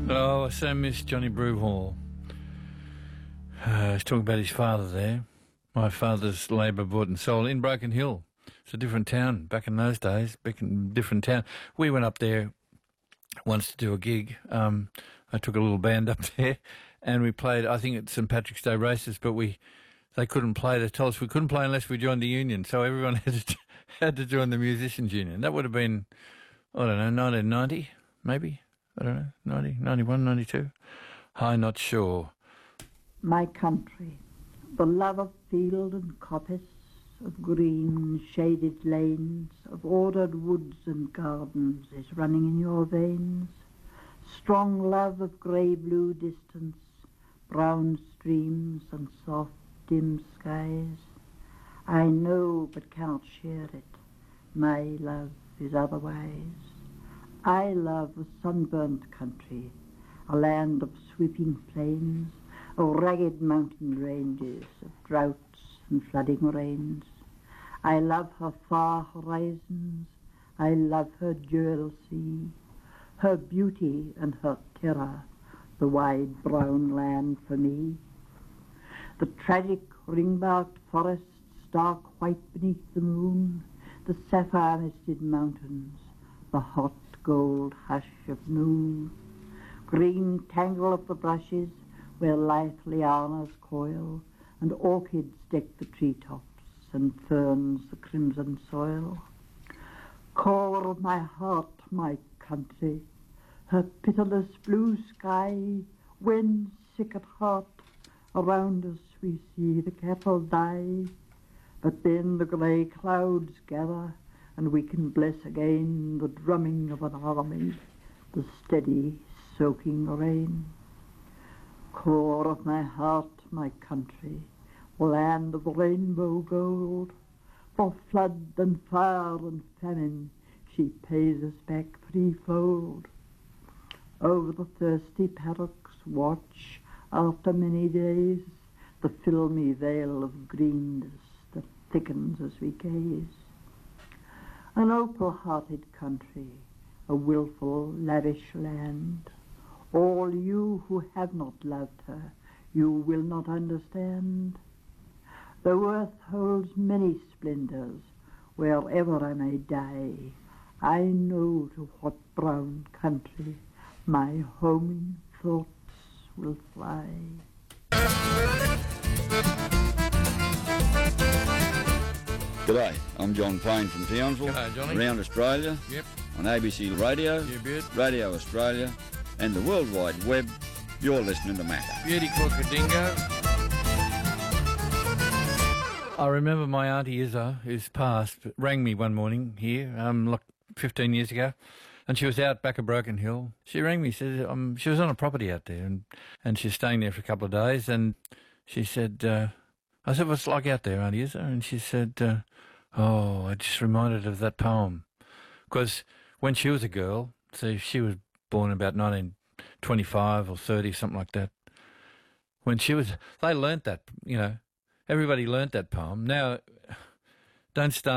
Oh, I so miss Johnny Brewhall. He's talking about his father there. My father's labour bought and sold in Broken Hill. It's a different town back in those days, back in a different town. We went up there once to do a gig. I took a little band up there and we played, I think, at St Patrick's Day races, but they couldn't play. They told us we couldn't play unless we joined the union, so everyone had to join the musicians union. That would have been, I don't know, 1990, maybe? I don't know, 90, 91, 92? I'm not sure. My country, the love of field and coppice, of green shaded lanes, of ordered woods and gardens is running in your veins. Strong love of grey-blue distance, brown streams and soft dim skies. I know but cannot share it. My love is otherwise. I love a sunburnt country, a land of sweeping plains, of ragged mountain ranges, of droughts and flooding rains. I love her far horizons, I love her jewel sea, her beauty and her terror, the wide brown land for me. The tragic ring-barked forests, stark white beneath the moon, the sapphire-misted mountains, the hot gold hush of noon, green tangle of the brushes where lithe lianas coil, and orchids deck the treetops, and ferns the crimson soil. Core of my heart, my country, her pitiless blue sky, when sick at heart, around us we see the cattle die. But then the grey clouds gather, and we can bless again the drumming of an army, the steady soaking rain. Core of my heart, my country, land of the rainbow gold, for flood and fire and famine she pays us back threefold. Over the thirsty paddocks watch, after many days, the filmy veil of greenness that thickens as we gaze. An opal-hearted country, a wilful, lavish land. All you who have not loved her, you will not understand. Though earth holds many splendours, wherever I may die, I know to what brown country my homing thoughts will fly. G'day, I'm John Payne from Townsville. G'day, Johnny. Around Australia, Yep. on ABC Radio, You beaut. Radio Australia, and the World Wide Web. You're listening to Macca. Beauty Crooker Dingo. I remember my Auntie Izza, who's passed, rang me one morning here, like 15 years ago, and she was out back of Broken Hill. She rang me, said she was on a property out there, and she's staying there for a couple of days, and she said, I said, what's it like out there, Auntie Izza? And she said, I just reminded of that poem. Because when she was a girl, so she was born about 1925 or 30, something like that. When she was, they learnt that, everybody learnt that poem. Now, don't start